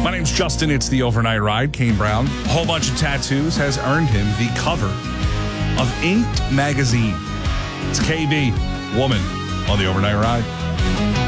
My name's Justin. It's the Overnight Ride. Kane Brown, a whole bunch of tattoos, has earned him the cover of Inked magazine. It's KB, woman, on the Overnight Ride.